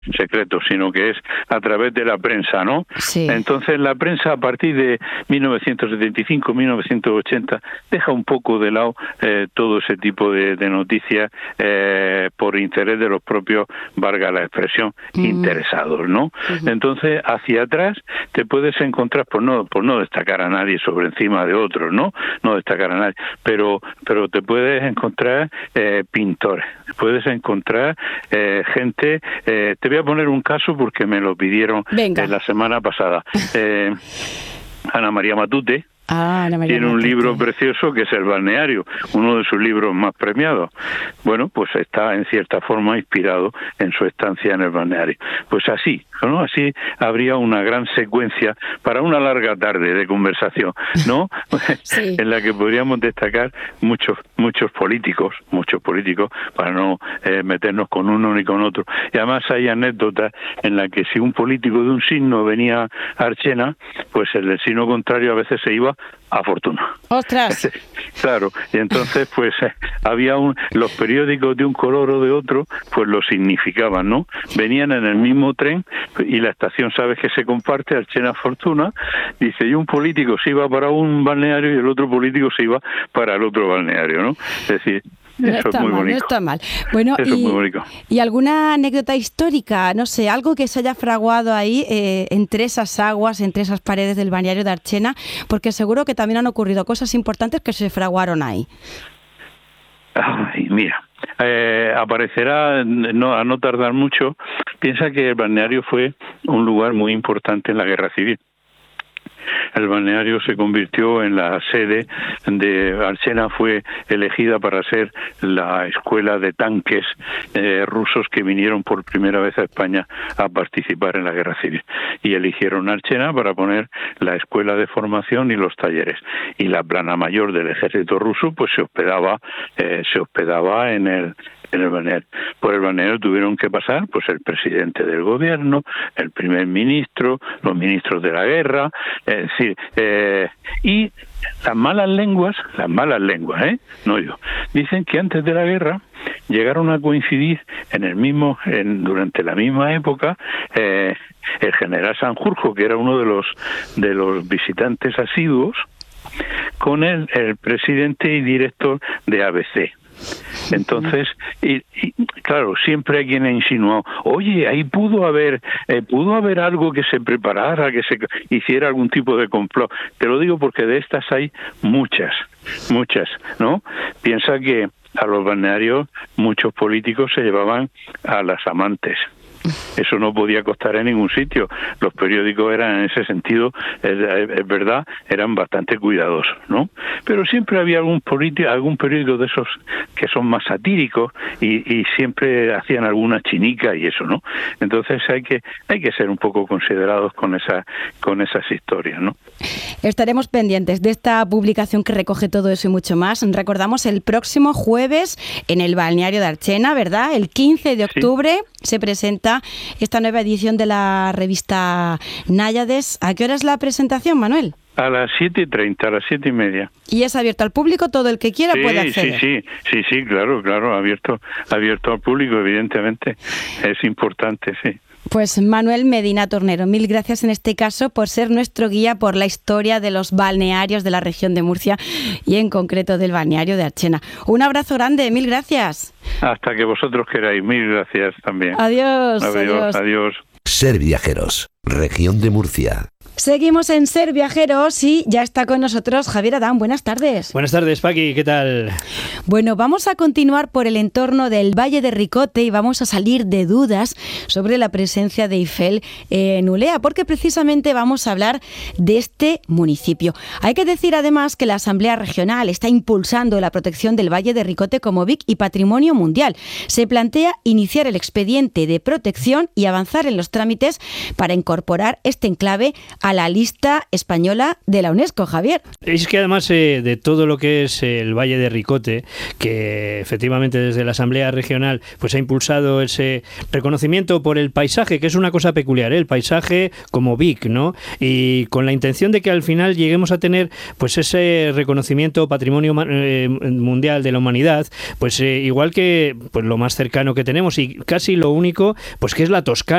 secretos, sino que es a través de la prensa, ¿no? Sí. Entonces la prensa a partir de 1975, 1980 deja un poco de lado todo ese tipo de noticias por interés de los propios, valga la expresión, interesados, ¿no? Entonces hacia atrás te puedes encontrar, por no destacar a nadie sobre encima de otros, ¿no? No destacar a nadie, pero te puedes encontrar pintores, puedes encontrar gente. Te voy a poner un caso porque me lo pidieron la semana pasada. Ana María Matute tiene un libro precioso que es El balneario, uno de sus libros más premiados. Bueno, pues está en cierta forma inspirado en su estancia en el balneario. Pues así, ¿no? Así habría una gran secuencia para una larga tarde de conversación, ¿no? Sí. En la que podríamos destacar muchos políticos, para no meternos con uno ni con otro. Y además hay anécdotas en las que si un político de un signo venía a Archena, pues el del signo contrario a veces se iba a Fortuna. ¡Ostras! Claro, y entonces pues había los periódicos de un color o de otro, pues lo significaban, ¿no? Venían en el mismo tren y la estación, sabes que se comparte, Archena Fortuna, dice, y un político se iba para un balneario y el otro político se iba para el otro balneario, ¿no? Es decir, eso es muy bonito. No está mal. Bueno, eso es muy bonito. ¿Y alguna anécdota histórica, no sé, algo que se haya fraguado ahí entre esas aguas, entre esas paredes del balneario de Archena? Porque seguro que también han ocurrido cosas importantes que se fraguaron ahí. Ay, mira, aparecerá a no tardar mucho. Piensa que el balneario fue un lugar muy importante en la Guerra Civil. El balneario se convirtió en la sede de Archena, fue elegida para ser la escuela de tanques rusos que vinieron por primera vez a España a participar en la Guerra Civil. Y eligieron Archena para poner la escuela de formación y los talleres. Y la plana mayor del ejército ruso pues se hospedaba en el balneario. Por el balneario tuvieron que pasar pues el presidente del gobierno, el primer ministro, los ministros de la guerra, es decir, y las malas lenguas, no yo, dicen que antes de la guerra llegaron a coincidir durante la misma época el general Sanjurjo, que era uno de los visitantes asiduos, con el presidente y director de ABC. Entonces, y claro, siempre hay quien ha insinuado, oye, ahí pudo haber algo que se preparara, que se hiciera algún tipo de complot. Te lo digo porque de estas hay muchas, ¿no? Piensa que a los balnearios muchos políticos se llevaban a las amantes. Eso no podía costar en ningún sitio. Los periódicos eran, en ese sentido, es verdad, eran bastante cuidadosos, ¿no? Pero siempre había algún periódico de esos que son más satíricos y siempre hacían alguna chinica y eso, ¿no? Entonces hay que ser un poco considerados con esas historias, ¿no? Estaremos pendientes de esta publicación que recoge todo eso y mucho más. Recordamos el próximo jueves en el balneario de Archena, ¿verdad? El 15 de octubre se presenta esta nueva edición de la revista Náyades. ¿A qué hora es la presentación, Manuel? A las 7:30, a las 7:30. ¿Y es abierto al público? ¿Todo el que quiera puede acceder? Sí, claro, abierto al público, evidentemente. Es importante, sí. Pues Manuel Medina Tornero, mil gracias en este caso por ser nuestro guía por la historia de los balnearios de la región de Murcia y en concreto del balneario de Archena. Un abrazo grande, mil gracias. Hasta que vosotros queráis, mil gracias también. Adiós. Ser Viajeros, región de Murcia. Seguimos en Ser Viajeros y ya está con nosotros Javier Adán. Buenas tardes. Buenas tardes, Paqui, ¿qué tal? Bueno, vamos a continuar por el entorno del Valle de Ricote y vamos a salir de dudas sobre la presencia de Eifel en Ulea, porque precisamente vamos a hablar de este municipio. Hay que decir además que la Asamblea Regional está impulsando la protección del Valle de Ricote como BIC y Patrimonio Mundial. Se plantea iniciar el expediente de protección y avanzar en los trámites para incorporar este enclave a la lista española de la UNESCO, Javier. Es que además de todo lo que es el Valle de Ricote, que efectivamente desde la Asamblea Regional pues ha impulsado ese reconocimiento por el paisaje, que es una cosa peculiar, el paisaje como BIC, ¿no? Y con la intención de que al final lleguemos a tener pues ese reconocimiento Patrimonio Mundial de la Humanidad, pues igual que pues lo más cercano que tenemos y casi lo único, pues que es la Toscana.